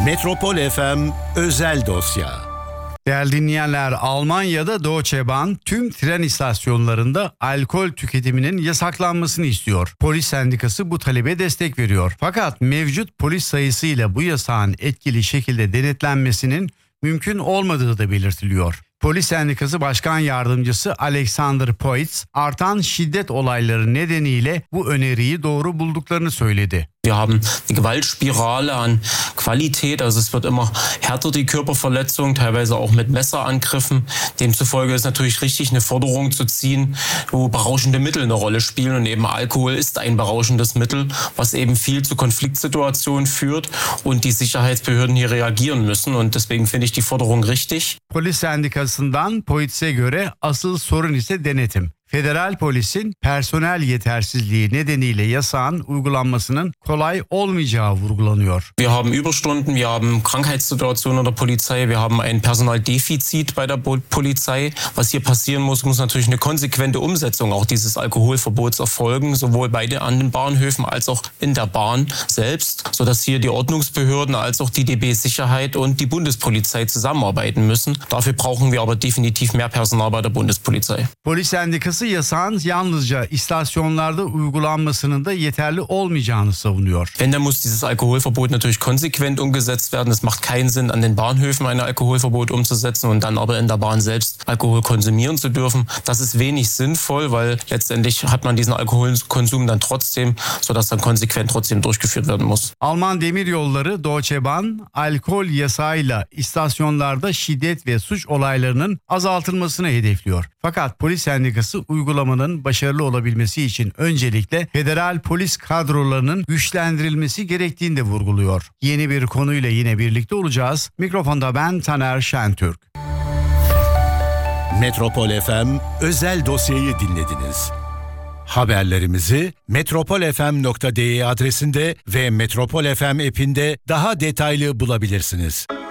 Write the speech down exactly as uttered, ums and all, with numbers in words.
Metropol F M Özel Dosya. Değerli dinleyenler, Almanya'da Deutsche Bahn tüm tren istasyonlarında alkol tüketiminin yasaklanmasını istiyor. Polis sendikası bu talebe destek veriyor. Fakat mevcut polis sayısıyla bu yasağın etkili şekilde denetlenmesinin mümkün olmadığı da belirtiliyor. Polis Sendikası Başkan Yardımcısı Alexander Poitz, artan şiddet olayları nedeniyle bu öneriyi doğru bulduklarını söyledi. Wir haben eine Gewaltspirale an Qualität, also es wird immer härter die Körperverletzung, teilweise auch mit Messerangriffen. Demzufolge ist natürlich richtig, eine Forderung zu ziehen, wo berauschende Mittel eine Rolle spielen, und eben Alkohol ist ein berauschendes Mittel, was eben viel zu Konfliktsituationen führt und die Sicherheitsbehörden hier reagieren müssen, und deswegen finde ich die Forderung richtig. Polis Sendikası'ndan Poitz'e göre asıl sorun ise denetim. Federal polisin personel yetersizliği nedeniyle yasağın uygulanmasının kolay olmayacağı vurgulanıyor. Wir haben Überstunden, wir haben Krankheitssituationen in der Polizei, wir haben ein Personaldefizit bei der Polizei. Was hier passieren muss, muss natürlich eine konsequente Umsetzung auch dieses Alkoholverbots erfolgen, sowohl bei den, an den Bahnhöfen als auch in der Bahn selbst, sodass hier die Ordnungsbehörden als auch die D B Sicherheit und die Bundespolizei zusammenarbeiten müssen. Dafür brauchen wir aber definitiv mehr Personal bei der Bundespolizei. Polis Sendikası yasağın yalnızca istasyonlarda uygulanmasının da yeterli olmayacağını savunuyor. Wenn, dann muss dieses Alkoholverbot natürlich konsequent umgesetzt werden. Es macht keinen Sinn, an den Bahnhöfen ein Alkoholverbot umzusetzen und dann aber in der Bahn selbst Alkohol konsumieren zu dürfen. Das ist wenig sinnvoll, weil letztendlich hat man diesen Alkoholkonsum dann trotzdem, sodass dann konsequent trotzdem durchgeführt werden muss. Alman Demiryolları Deutsche Bahn, alkol yasağıyla istasyonlarda şiddet ve suç olaylarının azaltılmasını hedefliyor. Fakat polis sendikası uygulamanın başarılı olabilmesi için öncelikle federal polis kadrolarının güçlendirilmesi gerektiğini de vurguluyor. Yeni bir konuyla yine birlikte olacağız. Mikrofonda ben Taner Şentürk. Metropol F M Özel Dosyayı dinlediniz. Haberlerimizi metropol f m nokta d e adresinde ve Metropol F M app'inde daha detaylı bulabilirsiniz.